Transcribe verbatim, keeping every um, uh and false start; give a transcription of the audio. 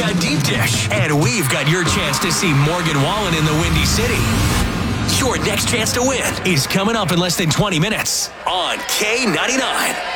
got Deep Dish. And we've got your chance to see Morgan Wallen in the Windy City. Your next chance to win is coming up in less than twenty minutes on K ninety-nine.